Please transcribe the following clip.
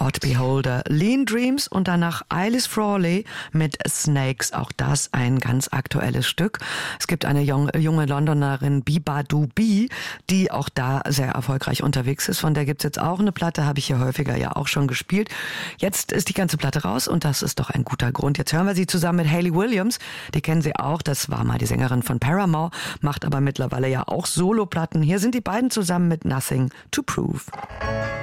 Odd Beholder, Lean Dreams und danach Alice Frawley mit Snakes. Auch das ein ganz aktuelles Stück. Es gibt eine junge Londonerin, Bibadoo B, die auch da sehr erfolgreich unterwegs ist. Von der gibt's jetzt auch eine Platte, habe ich hier häufiger ja auch schon gespielt. Jetzt ist die ganze Platte raus und das ist doch ein guter Grund. Jetzt hören wir sie zusammen mit Hayley Williams. Die kennen Sie auch, das war mal die Sängerin von Paramore, macht aber mittlerweile ja auch Soloplatten. Hier sind die beiden zusammen mit Nothing to Prove.